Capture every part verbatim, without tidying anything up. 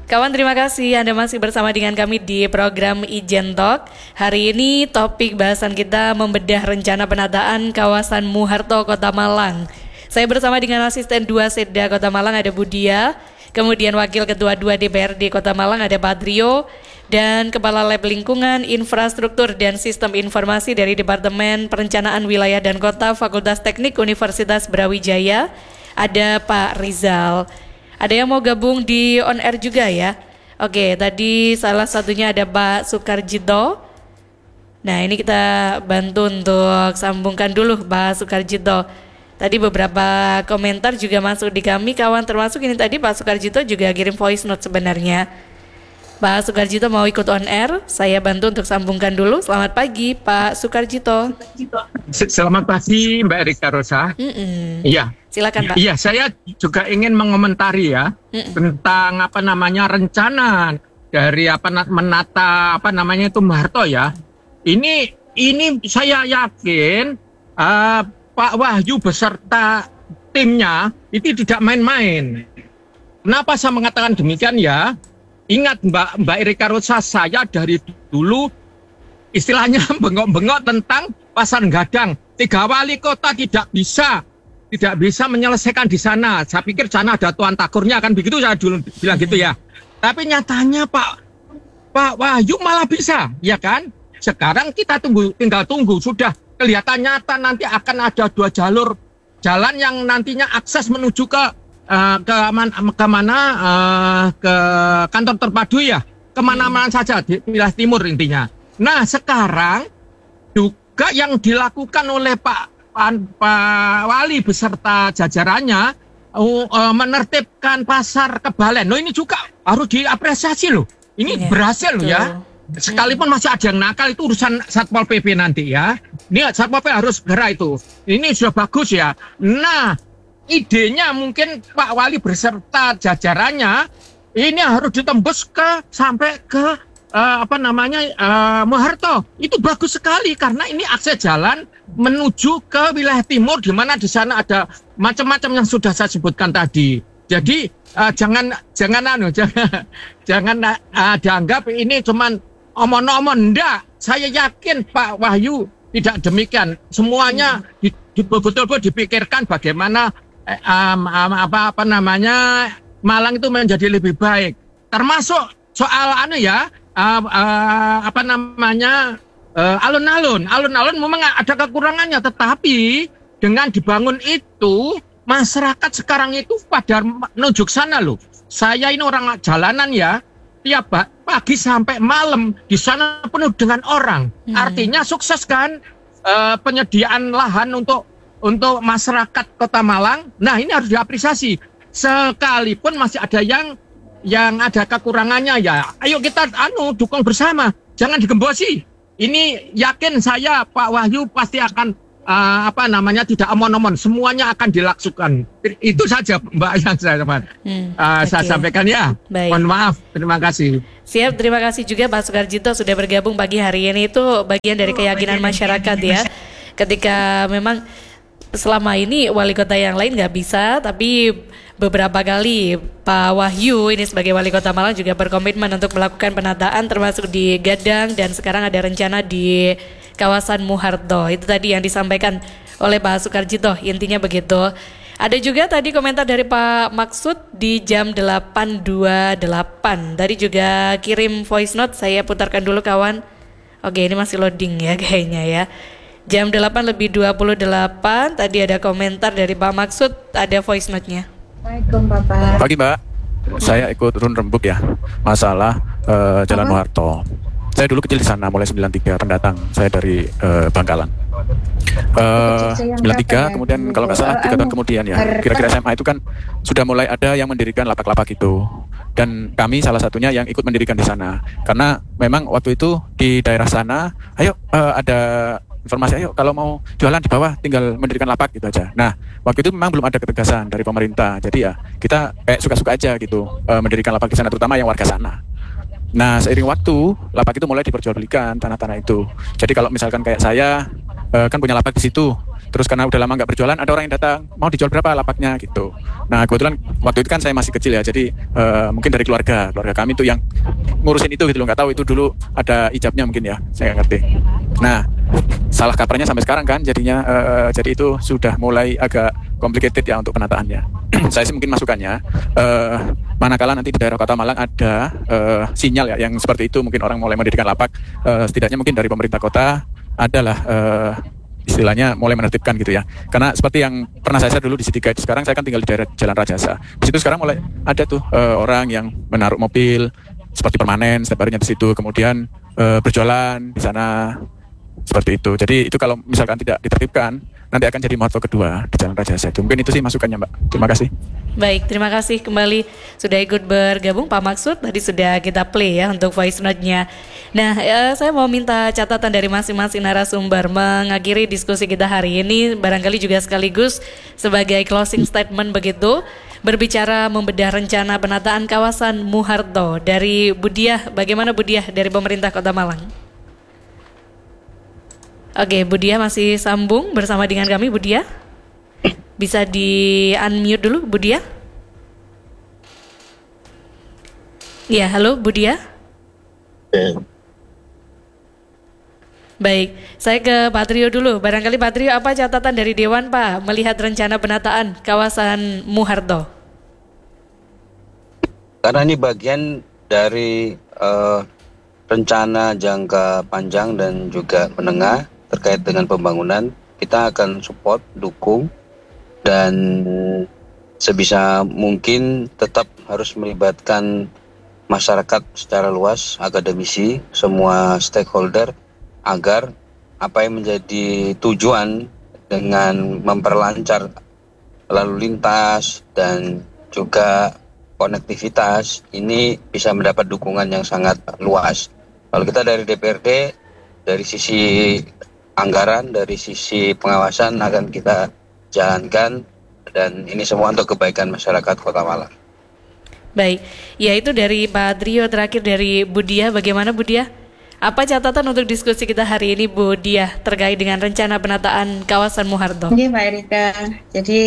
Kawan, terima kasih Anda masih bersama dengan kami di program Ijen Talk. Hari ini topik bahasan kita membedah rencana penataan kawasan Muharto, Kota Malang. Saya bersama dengan asisten dua Setda Kota Malang ada Budia, kemudian wakil ketua dua D P R D Kota Malang ada Patrio, dan Kepala Lab Lingkungan, Infrastruktur dan Sistem Informasi dari Departemen Perencanaan Wilayah dan Kota Fakultas Teknik Universitas Brawijaya ada Pak Rizal. Ada yang mau gabung di on air juga ya? Oke, tadi salah satunya ada Pak Sukarjito. Nah, ini kita bantu untuk sambungkan dulu Pak Sukarjito. Tadi beberapa komentar juga masuk di kami, kawan, termasuk ini tadi Pak Sukarjito juga kirim voice note sebenarnya. Pak Sukarjito mau ikut on air, saya bantu untuk sambungkan dulu. Selamat pagi Pak Sukarjito. Selamat pagi Mbak Erika Rosa. Mm-mm. Iya. Silakan Pak. Iya, saya juga ingin mengomentari ya Mm-mm. tentang apa namanya rencana dari apa menata apa namanya itu Muharto ya. Ini ini saya yakin uh, Pak Wahyu beserta timnya itu tidak main-main. Kenapa saya mengatakan demikian ya? Ingat Mbak Mbak Erika Rosa, saya dari dulu istilahnya bengok-bengok tentang Pasar Gadang. Tiga wali kota tidak bisa tidak bisa menyelesaikan di sana. Saya pikir sana ada tuan takurnya kan begitu, saya dulu bilang gitu ya. Tapi nyatanya Pak Pak Wahyu malah bisa, ya kan? Sekarang kita tunggu, tinggal tunggu. Sudah kelihatan nyata nanti akan ada dua jalur jalan yang nantinya akses menuju ke Uh, ke, man, ke mana uh, ke kantor terpadu ya, kemana-mana hmm. saja di wilayah timur intinya. Nah sekarang juga yang dilakukan oleh Pak Pak, Pak Wali beserta jajarannya uh, uh, menertibkan pasar Kebalen. Loh ini juga harus diapresiasi loh. Ini yeah, berhasil loh ya. Sekalipun masih ada yang nakal itu urusan Satpol P P nanti ya. Ini Satpol P P harus segera itu. Ini sudah bagus ya. Nah idenya mungkin Pak Wali beserta jajarannya ini harus ditembus ke sampai ke uh, apa namanya uh, Muharto. Itu bagus sekali karena ini akses jalan menuju ke wilayah timur di mana di sana ada macam-macam yang sudah saya sebutkan tadi. Jadi uh, jangan jangan anu jangan jangan uh, dianggap ini cuman omong-omong, enggak. Saya yakin Pak Wahyu tidak demikian. Semuanya di, di, betul-betul dipikirkan bagaimana Um, um, apa apa namanya Malang itu menjadi lebih baik, termasuk soal anu ya uh, uh, apa namanya uh, alun-alun alun-alun memang ada kekurangannya, tetapi dengan dibangun itu masyarakat sekarang itu pada menuju sana loh. Saya ini orang jalanan ya, tiap pagi sampai malam di sana penuh dengan orang. hmm. Artinya sukses kan uh, penyediaan lahan untuk untuk masyarakat Kota Malang. Nah ini harus diapresiasi. Sekalipun masih ada yang yang ada kekurangannya ya. Ayo kita anu dukung bersama. Jangan digembosi. Ini yakin saya Pak Wahyu pasti akan uh, apa namanya tidak omon-omon. Semuanya akan dilakukan. Itu saja Mbak yang saya hmm, uh, okay. saya sampaikan ya. Baik. Mohon maaf. Terima kasih. Siap. Terima kasih juga Pak Sukarjito sudah bergabung pagi hari ini. Itu bagian dari keyakinan masyarakat ya. Ketika memang selama ini wali kota yang lain nggak bisa, tapi beberapa kali Pak Wahyu ini sebagai wali kota Malang juga berkomitmen untuk melakukan penataan termasuk di Gadang dan sekarang ada rencana di kawasan Muharto. Itu tadi yang disampaikan oleh Pak Sukarjito, intinya begitu. Ada juga tadi komentar dari Pak Maksud di jam delapan dua puluh delapan. Tadi juga kirim voice note, saya putarkan dulu kawan. Oke, ini masih loading ya kayaknya ya. Jam delapan lebih dua puluh delapan, tadi ada komentar dari Pak Maksud, ada voice note-nya. Assalamualaikum Bapak. Pagi Mbak, saya ikut run rembuk ya, masalah uh, Jalan Apa? Muharto. Saya dulu kecil di sana, mulai sembilan tiga pendatang, saya dari uh, Bangkalan. Uh, sembilan tiga, kemudian kalau nggak salah tiga tahun kemudian ya, kira-kira S M A itu kan sudah mulai ada yang mendirikan lapak-lapak itu. Dan kami salah satunya yang ikut mendirikan di sana. Karena memang waktu itu di daerah sana, ayo uh, ada informasi, ayo kalau mau jualan di bawah tinggal mendirikan lapak gitu aja. Nah waktu itu memang belum ada ketegasan dari pemerintah, jadi ya kita kayak suka-suka aja gitu e, mendirikan lapak di sana, terutama yang warga sana. Nah seiring waktu lapak itu mulai diperjualbelikan tanah-tanah itu. Jadi kalau misalkan kayak saya e, kan punya lapak di situ, Terus karena udah lama nggak berjualan, ada orang yang datang, mau dijual berapa lapaknya gitu. Nah kebetulan waktu itu kan saya masih kecil ya, jadi uh, mungkin dari keluarga, keluarga kami tuh yang ngurusin itu gitu loh. Nggak tahu itu dulu ada ijabnya mungkin ya, saya nggak ngerti. Nah salah kaprahnya sampai sekarang kan, jadinya uh, jadi itu sudah mulai agak complicated ya untuk penataannya. Saya sih mungkin masukannya, uh, manakala nanti di daerah Kota Malang ada uh, sinyal ya yang seperti itu, mungkin orang mulai mendirikan lapak, uh, setidaknya mungkin dari pemerintah kota adalah uh, istilahnya mulai menertibkan gitu ya. Karena seperti yang pernah saya share dulu di City Guide, sekarang saya kan tinggal di daerah Jalan Rajasa. Di situ sekarang mulai ada tuh uh, orang yang menaruh mobil seperti permanen setiap harinya di situ, kemudian uh, berjualan di sana seperti itu. Jadi itu kalau misalkan tidak ditertibkan, nanti akan jadi motor kedua di Jalan Rajasa itu. Mungkin itu sih masukannya, Mbak. Terima kasih. Baik, terima kasih kembali sudah ikut bergabung Pak Maksud. Tadi sudah kita play ya untuk voice note-nya. Nah, eh, saya mau minta catatan dari masing-masing narasumber mengakhiri diskusi kita hari ini, barangkali juga sekaligus sebagai closing statement begitu, berbicara membedah rencana penataan kawasan Muharto. Dari Budiah, bagaimana Budiah dari pemerintah Kota Malang? Oke, Budiah masih sambung bersama dengan kami, Budiah. Bisa di-unmute dulu, Budiah? Ya, halo Budiah. Baik, saya ke Pak Trio dulu. Barangkali Pak Trio, apa catatan dari Dewan Pak melihat rencana penataan kawasan Muharto? Karena ini bagian dari uh, rencana jangka panjang dan juga menengah terkait dengan pembangunan, kita akan support, dukung, dan sebisa mungkin tetap harus melibatkan masyarakat secara luas, akademisi, semua stakeholder, agar apa yang menjadi tujuan dengan memperlancar lalu lintas dan juga konektivitas ini bisa mendapat dukungan yang sangat luas. Kalau kita dari D P R D, dari sisi anggaran, dari sisi pengawasan akan kita jalankan, dan ini semua untuk kebaikan masyarakat Kota Malang. Baik, ya itu dari Pak Trio. Terakhir dari Budiah, bagaimana Budiah? Apa catatan untuk diskusi kita hari ini Budiah terkait dengan rencana penataan kawasan Muharto? Iya Mbak Erika, jadi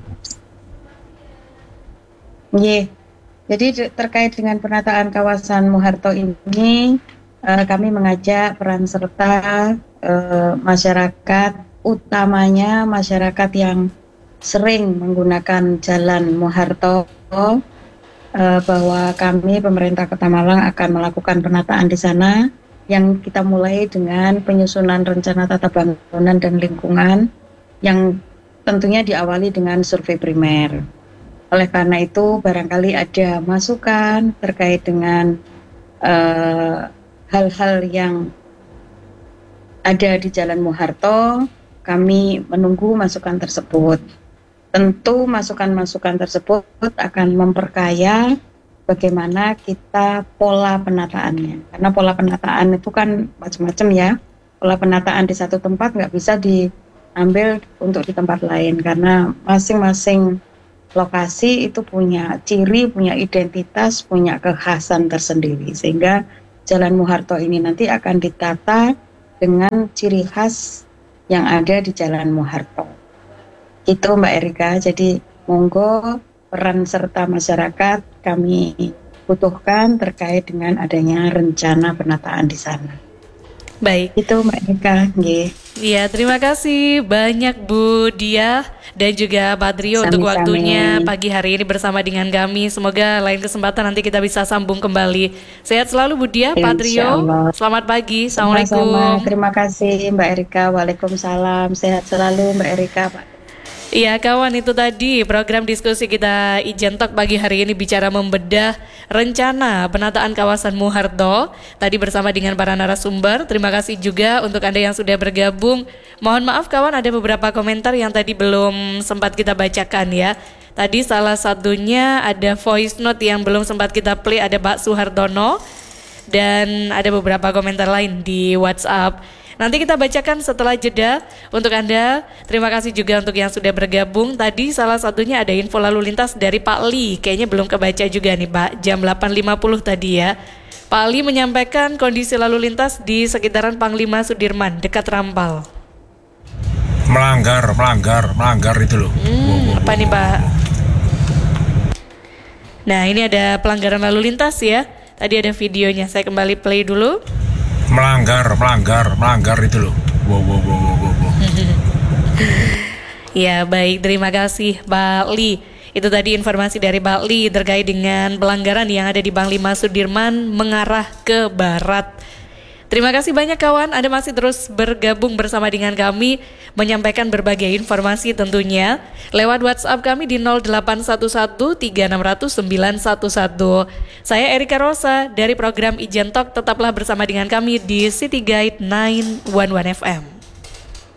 iya, jadi terkait dengan penataan kawasan Muharto ini, Uh, kami mengajak peran serta uh, masyarakat, utamanya masyarakat yang sering menggunakan Jalan Muharto, uh, bahwa kami pemerintah Kota Malang akan melakukan penataan di sana, yang kita mulai dengan penyusunan rencana tata bangunan dan lingkungan yang tentunya diawali dengan survei primer. Oleh karena itu barangkali ada masukan terkait dengan uh, hal-hal yang ada di Jalan Muharto, kami menunggu masukan tersebut. Tentu masukan-masukan tersebut akan memperkaya bagaimana kita pola penataannya. Karena pola penataan itu kan macam-macam ya. Pola penataan di satu tempat nggak bisa diambil untuk di tempat lain, karena masing-masing lokasi itu punya ciri, punya identitas, punya kekhasan tersendiri. Sehingga Jalan Muharto ini nanti akan ditata dengan ciri khas yang ada di Jalan Muharto. Itu Mbak Erika, jadi monggo peran serta masyarakat kami butuhkan terkait dengan adanya rencana penataan di sana. Baik. Itu Mbak Erika. Nggih. Iya, terima kasih banyak Bu Diah dan juga Pak Trio untuk waktunya pagi hari ini bersama dengan kami. Semoga lain kesempatan nanti kita bisa sambung kembali. Sehat selalu Bu Diah, Pak Trio. Selamat pagi. Assalamualaikum. Sama-sama. Terima kasih Mbak Erika. Waalaikumsalam. Sehat selalu Mbak Erika, Pak. Iya kawan, itu tadi program diskusi kita Ijen Talk pagi hari ini bicara membedah rencana penataan kawasan Muharto. Tadi bersama dengan para narasumber. Terima kasih juga untuk Anda yang sudah bergabung. Mohon maaf kawan, ada beberapa komentar yang tadi belum sempat kita bacakan ya. Tadi salah satunya ada voice note yang belum sempat kita play, ada Pak Suhartono. Dan ada beberapa komentar lain di WhatsApp. Nanti kita bacakan setelah jeda untuk Anda. Terima kasih juga untuk yang sudah bergabung. Tadi salah satunya ada info lalu lintas dari Pak Li. Kayaknya belum kebaca juga nih Pak, jam delapan lima puluh tadi ya. Pak Ali menyampaikan kondisi lalu lintas di sekitaran Panglima Sudirman, dekat Rampal. melanggar, melanggar, melanggar itu loh. Hmm, apa nih Pak? Nah ini ada pelanggaran lalu lintas ya. Tadi ada videonya, saya kembali play dulu. Melanggar, melanggar, melanggar itu loh. Wow, wow, wow, wow, wow. Ya baik, terima kasih Pak Li. Itu tadi informasi dari Pak Li terkait dengan pelanggaran yang ada di Bang Lima Sudirman mengarah ke barat. Terima kasih banyak kawan, Anda masih terus bergabung bersama dengan kami, menyampaikan berbagai informasi tentunya lewat WhatsApp kami di nol delapan satu satu tiga enam nol nol sembilan satu satu. Saya Erika Rosa dari program Ijen Talk, tetaplah bersama dengan kami di City Guide sembilan satu satu F M.